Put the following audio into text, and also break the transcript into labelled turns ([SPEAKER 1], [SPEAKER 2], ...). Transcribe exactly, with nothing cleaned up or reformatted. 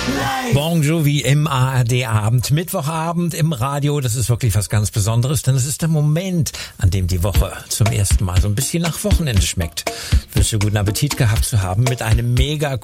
[SPEAKER 1] Bon Jovi im A R D-Abend, Mittwochabend im Radio, das ist wirklich was ganz Besonderes, denn es ist der Moment, an dem die Woche zum ersten Mal so ein bisschen nach Wochenende schmeckt. Wünsche guten Appetit gehabt zu haben mit einem mega